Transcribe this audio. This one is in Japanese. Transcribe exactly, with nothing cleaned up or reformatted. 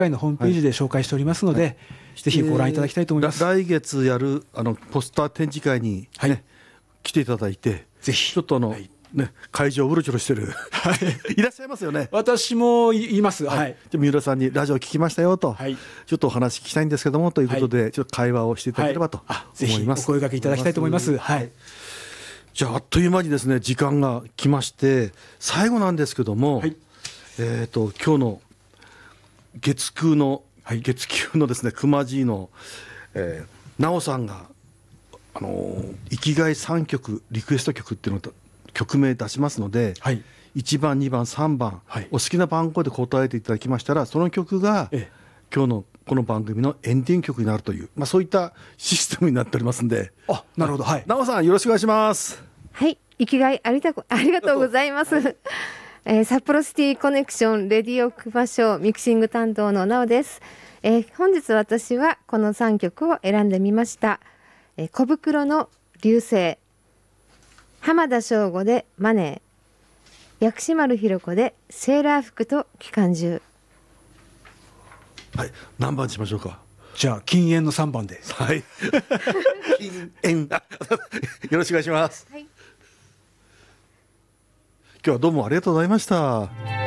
会のホームページで紹介しておりますので、はい、ぜひご覧いただきたいと思います。 えー、来月やるあのポスター展示会に、ね、はい、来ていただいて、ぜひちょっとあの、はい、ね、会場をうろちょろしてる、はい、いらっしゃいますよね。 私もいます、はい、 じゃ三浦さんにラジオ聞きましたよと、はい、ちょっとお話聞きたいんですけどもということで、はい、ちょっと会話をしていただければと思います。 ぜひお声掛けいただきたいと思います。はい、 じゃああっという間にですね時間が来まして、最後なんですけども、はい、えーと今日の月空の、はい、月給のですね熊爺の、えー、なおさんがあのー、生きがいさんきょくリクエスト曲っていうのを曲名出しますので、はい、いちばんにばんさんばん、はい、お好きな番号で答えていただきましたら、その曲が、ええ、今日のこの番組のエンディング曲になるという、まあ、そういったシステムになっておりますんで。 あ、なるほど、はい、 なおさんよろしくお願いします。 はい、生きがいありがとうございます。はい、えー、札幌シティコネクションレディオクバショーミキシング担当のなおです。えー、本日私はこのさんきょくを選んでみました。えー、小袋の流星、浜田省吾でマネー、薬師丸ひろ子でセーラー服と機関銃。 はい、何番にしましょうか。 じゃあ禁煙のさんばんで。 はい禁煙よろしくお願いします。はい、今日はどうもありがとうございました。